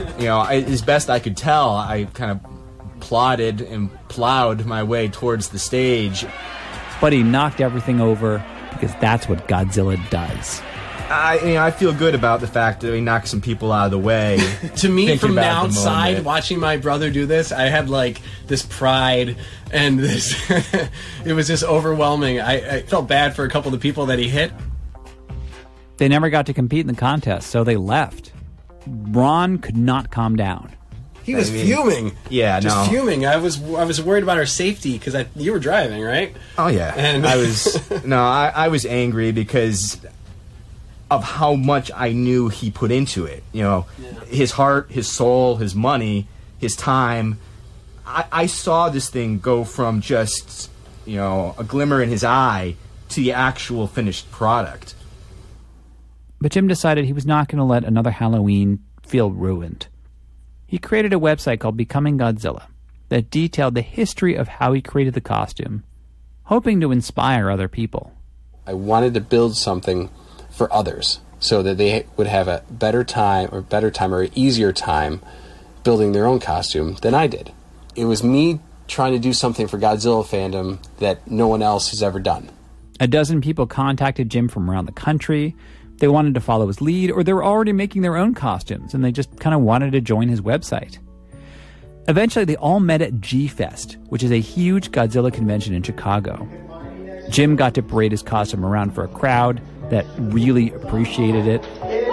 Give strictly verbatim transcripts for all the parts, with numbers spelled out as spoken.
you know, I, as best I could tell, I kind of plodded and plowed my way towards the stage. But he knocked everything over because that's what Godzilla does. I, you know, I feel good about the fact that he knocked some people out of the way. To me, from the outside, the watching my brother do this, I had like this pride and this. It was just overwhelming. I, I felt bad for a couple of the people that he hit. They never got to compete in the contest, so they left. Ron could not calm down. He was I mean, fuming. Yeah, just no. fuming. I was I was worried about our safety because I you were driving, right? Oh yeah, and I was no, I, I was angry because of how much I knew he put into it. You know, yeah. His heart, his soul, his money, his time. I, I saw this thing go from just, you know, a glimmer in his eye to the actual finished product. But Jim decided he was not going to let another Halloween feel ruined. He created a website called Becoming Godzilla that detailed the history of how he created the costume, hoping to inspire other people. I wanted to build something for others so that they would have a better time or better time or an easier time building their own costume than I did. It was me trying to do something for Godzilla fandom that no one else has ever done. A dozen people contacted Jim from around the country. They wanted to follow his lead, or they were already making their own costumes, and they just kind of wanted to join his website. Eventually, they all met at G-Fest, which is a huge Godzilla convention in Chicago. Jim got to parade his costume around for a crowd that really appreciated it.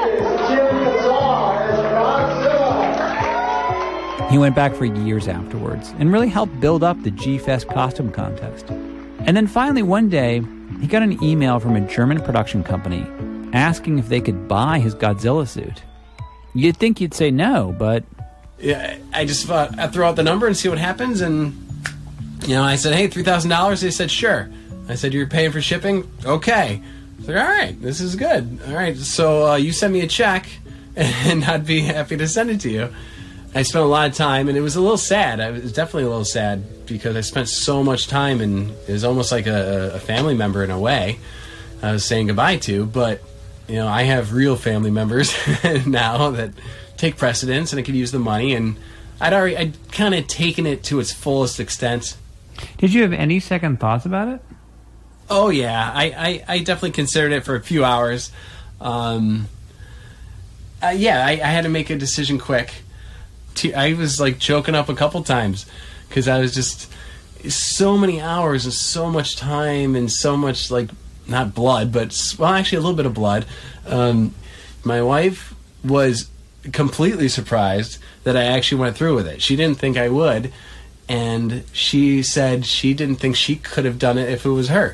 He went back for years afterwards and really helped build up the G-Fest costume contest. And then finally one day, he got an email from a German production company asking if they could buy his Godzilla suit. You'd think you'd say no, but... Yeah, I just thought I'd throw out the number and see what happens, and, you know, I said, hey, three thousand dollars? They said, sure. I said, you're paying for shipping? Okay. I said, all right, this is good. All right, so uh, you send me a check, and I'd be happy to send it to you. I spent a lot of time, and it was a little sad. I was definitely a little sad because I spent so much time, and it was almost like a, a family member in a way I was saying goodbye to. But, you know, I have real family members now that take precedence, and I could use the money, and I'd already I'd kind of taken it to its fullest extent. Did you have any second thoughts about it? Oh, yeah. I, I, I definitely considered it for a few hours. Um, uh, yeah, I, I had to make a decision quick. I was like choking up a couple times because I was just so many hours and so much time and so much, like, not blood, but, well, actually a little bit of blood. Um, my wife was completely surprised that I actually went through with it. She didn't think I would, and she said she didn't think she could have done it if it was her.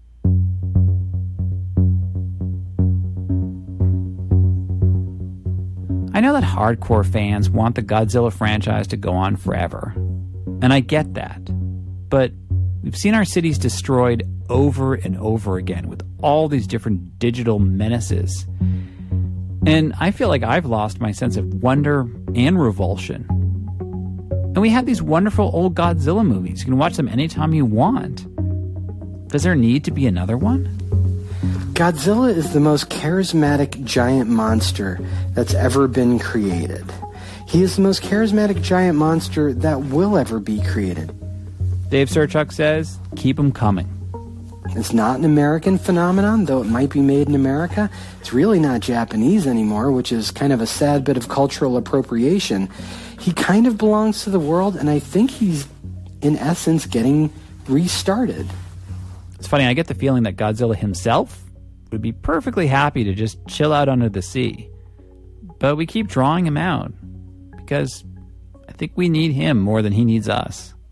I know that hardcore fans want the Godzilla franchise to go on forever, and I get that. But we've seen our cities destroyed over and over again with all these different digital menaces. And I feel like I've lost my sense of wonder and revulsion. And we have these wonderful old Godzilla movies. You can watch them anytime you want. Does there need to be another one? Godzilla is the most charismatic giant monster that's ever been created. He is the most charismatic giant monster that will ever be created. Dave Serchuk says, keep them coming. It's not an American phenomenon, though it might be made in America. It's really not Japanese anymore, which is kind of a sad bit of cultural appropriation. He kind of belongs to the world, and I think he's, in essence, getting restarted. It's funny, I get the feeling that Godzilla himself would be perfectly happy to just chill out under the sea. But we keep drawing him out because I think we need him more than he needs us.